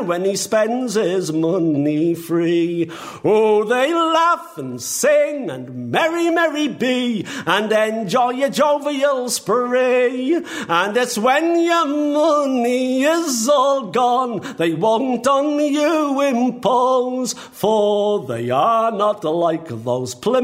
man when he spends his money free. Oh, they laugh and sing and merry, merry be, and enjoy a jovial spree. And it's when your money is all gone, they won't on you impose, for they are not like those Plymouth